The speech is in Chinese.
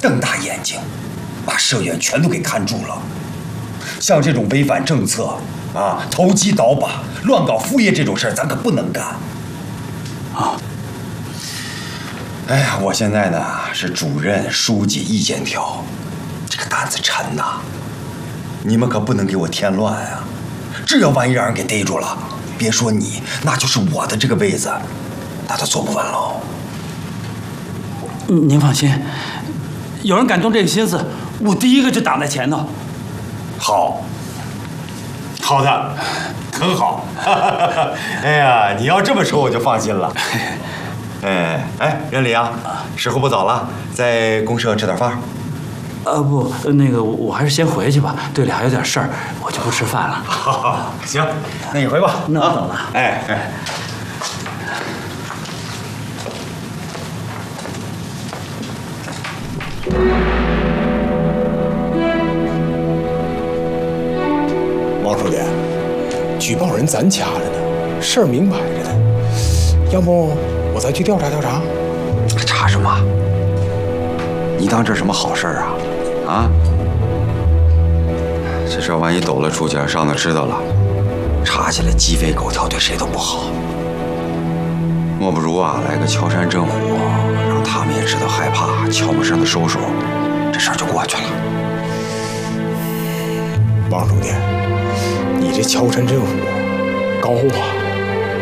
瞪大眼睛，把社员全都给看住了。像这种违反政策啊、投机倒把、乱搞副业这种事儿，咱可不能干。 啊！ 哎呀，我现在呢是主任、书记意见条，这个担子沉呐。你们可不能给我添乱啊！这要万一让人给逮住了，别说你，那就是我的这个位子，那都坐不稳喽。 您放心，有人敢动这个心思，我第一个就挡在前头。 好，好的，很好。哎呀，你要这么说我就放心了。哎，任理啊，时候不早了，在公社吃点饭。 不，那个我还是先回去吧，队里还有点事儿，我就不吃饭了。 好，行，那你回吧。 那我走了。 哎。 王书记，举报人咱掐着呢，事儿明摆着呢，要不我再去调查调查？ 查什么？你当这什么好事儿啊？啊？这事万一抖了出去，让上头知道了，查起来鸡飞狗跳，对谁都不好。莫不如啊，来个敲山震虎，让他们也知道害怕，悄没声的收手，这事儿就过去了。 王书记，你这敲山震虎高啊！